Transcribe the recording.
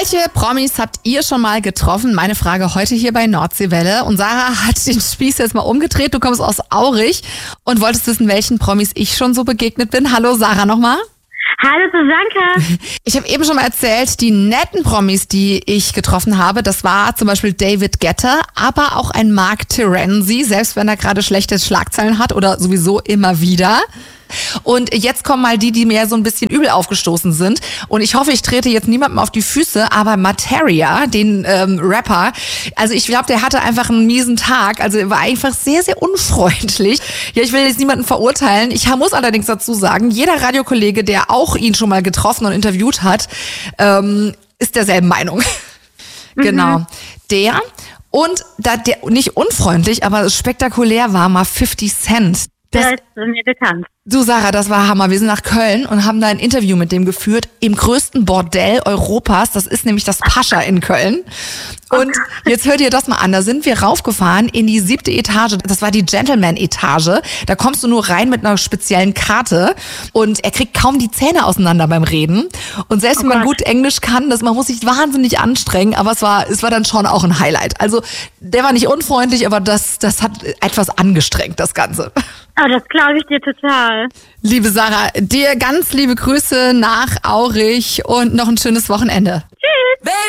Welche Promis habt ihr schon mal getroffen? Meine Frage heute hier bei Nordseewelle. Und Sarah hat den Spieß jetzt mal umgedreht. Du kommst aus Aurich und wolltest wissen, welchen Promis ich schon so begegnet bin. Hallo Sarah nochmal. Hallo Susanka. Ich habe eben schon mal erzählt, die netten Promis, die ich getroffen habe, das war zum Beispiel David Guetta, aber auch ein Mark Terenzi, selbst wenn er gerade schlechte Schlagzeilen hat oder sowieso immer wieder. Und jetzt kommen mal die mir so ein bisschen übel aufgestoßen sind. Und ich hoffe, ich trete jetzt niemandem auf die Füße, aber Materia, den Rapper, also ich glaube, der hatte einfach einen miesen Tag. Also er war einfach sehr, sehr unfreundlich. Ja, ich will jetzt niemanden verurteilen. Ich muss allerdings dazu sagen, jeder Radiokollege, der auch ihn schon mal getroffen und interviewt hat, ist derselben Meinung. Genau. Der und der nicht unfreundlich, aber spektakulär war mal 50 Cent. Der ist mir bekannt. Du Sarah, das war Hammer. Wir sind nach Köln und haben da ein Interview mit dem geführt im größten Bordell Europas. Das ist nämlich das Pascha in Köln. Und jetzt hört ihr das mal an. Da sind wir raufgefahren in die 7. Etage. Das war die Gentleman-Etage. Da kommst du nur rein mit einer speziellen Karte. Und er kriegt kaum die Zähne auseinander beim Reden. Und selbst wenn man gut Englisch kann, man muss sich wahnsinnig anstrengen. Aber es war dann schon auch ein Highlight. Also der war nicht unfreundlich, aber das hat etwas angestrengt, das Ganze. Oh, das glaube ich dir total. Liebe Sarah, dir ganz liebe Grüße nach Aurich und noch ein schönes Wochenende. Tschüss. Baby.